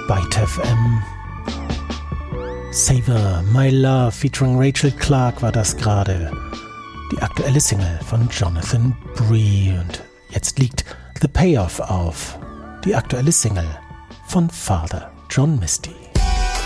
Byte FM. Savor My Love featuring Rachel Clark war das gerade. Die aktuelle Single von Jonathan Bree. Und jetzt liegt The Payoff auf. Die aktuelle Single von Father John Misty.